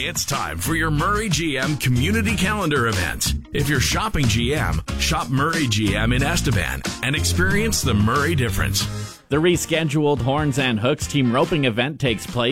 It's time for your Murray GM Community Calendar event. If you're shopping GM, shop Murray GM in Estevan and experience the Murray difference. The rescheduled Horns and Hooks team roping event takes place